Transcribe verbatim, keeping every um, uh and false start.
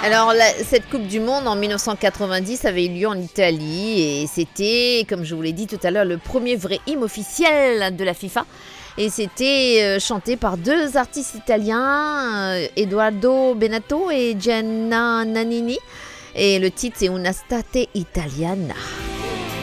Alors, la- cette Coupe du Monde en mille neuf cent quatre-vingt-dix avait eu lieu en Italie et c'était, comme je vous l'ai dit tout à l'heure, le premier vrai hymne officiel de la FIFA. Et c'était euh, chanté par deux artistes italiens, euh, Edoardo Bennato et Gianna Nannini. Et le titre, c'est Una State Italiana.